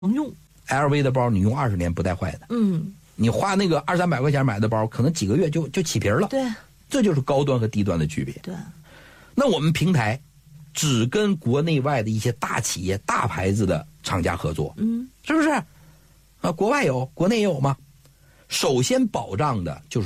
能用。 LV 的包你用20年不带坏的。你花那个200-300块钱买的包，可能几个月就起皮了。 对， 这就是高端和低端的区别。 对， 那我们平台只跟国内外的一些大企业、大牌子的厂家合作，是不是？国外有，国内也有吗？首先保障的就是